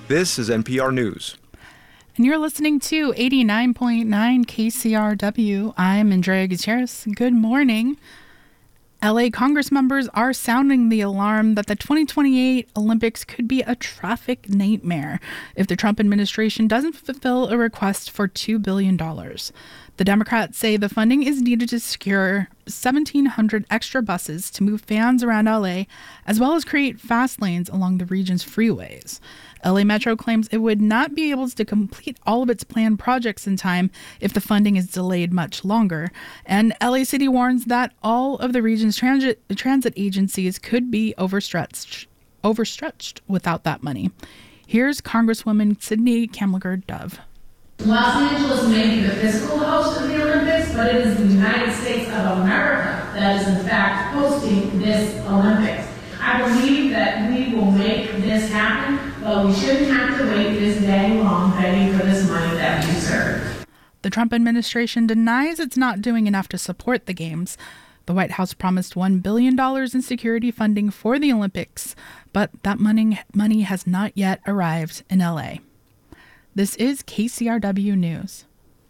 This is NPR News. And you're listening to 89.9 KCRW. I'm Andrea Gutierrez. Good morning. LA Congress members are sounding the alarm that the 2028 Olympics could be a traffic nightmare if the Trump administration doesn't fulfill a request for $2 billion. The Democrats say the funding is needed to secure 1,700 extra buses to move fans around LA, as well as create fast lanes along the region's freeways. LA Metro claims it would not be able to complete all of its planned projects in time if the funding is delayed much longer. And LA City warns that all of the region's transit agencies could be overstretched without that money. Here's Congresswoman Sydney Kamlager-Dove. Los Angeles may be the physical host of the Olympics, but it is the United States of America that is in fact hosting this Olympics. I believe that we will make this happen, but we shouldn't have to wait this day long begging for this money that we deserve. The Trump administration denies it's not doing enough to support the Games. The White House promised $1 billion in security funding for the Olympics, but that money has not yet arrived in LA. This is KCRW News.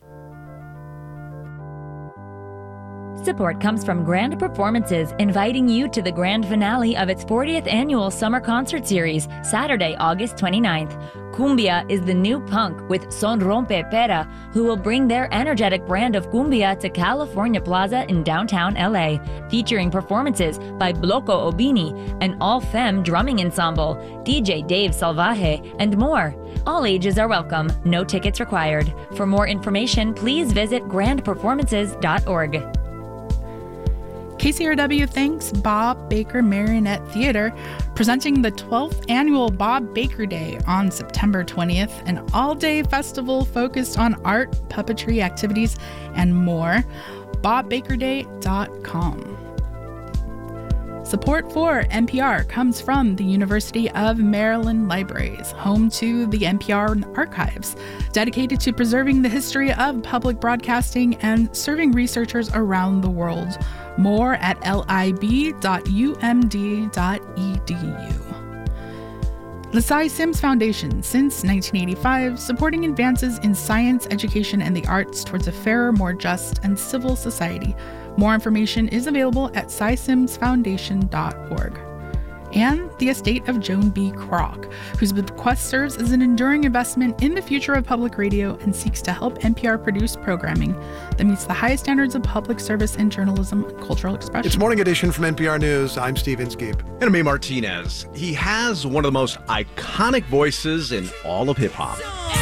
Support comes from Grand Performances, inviting you to the grand finale of its 40th annual summer concert series, Saturday, August 29th. Cumbia is the new punk with Son Rompe Pera, who will bring their energetic brand of cumbia to California Plaza in downtown LA, featuring performances by Bloco Obini, an all-femme drumming ensemble, DJ Dave Salvaje, and more. All ages are welcome, no tickets required. For more information, please visit grandperformances.org. KCRW thanks Bob Baker Marionette Theater, presenting the 12th annual Bob Baker Day on September 20th, an all-day festival focused on art, puppetry activities, and more. BobBakerDay.com. Support for NPR comes from the University of Maryland Libraries, home to the NPR Archives, dedicated to preserving the history of public broadcasting and serving researchers around the world. More at lib.umd.edu. The Cy Sims Foundation, since 1985, supporting advances in science, education, and the arts towards a fairer, more just, and civil society. More information is available at cysimsfoundation.org. And the estate of Joan B. Kroc, whose bequest serves as an enduring investment in the future of public radio and seeks to help NPR produce programming that meets the highest standards of public service in journalism and cultural expression. It's Morning Edition from NPR News. I'm Steve Inskeep. And me, Martinez. He has one of the most iconic voices in all of hip-hop.